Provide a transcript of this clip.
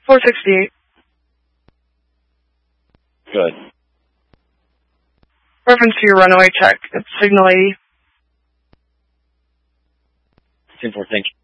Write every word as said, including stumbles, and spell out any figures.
four sixty-eight. Good. Reference to your runaway check. It's signal eighty. ten four, thank you.